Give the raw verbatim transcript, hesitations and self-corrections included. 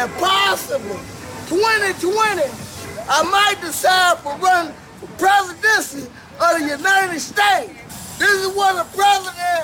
and possibly twenty twenty, I might decide to run for presidency of the United States. This is what a president